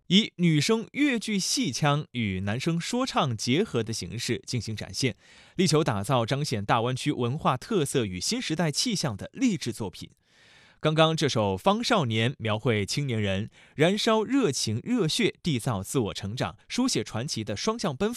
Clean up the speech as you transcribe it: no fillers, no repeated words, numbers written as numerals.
以女生越剧戏腔与男生说唱结合的形式进行展现，力求打造彰显大湾区文化特色与新时代气象的励志作品。刚刚这首《方少年》描绘青年人燃烧热情热血，缔造自我成长，书写传奇的双向奔赴。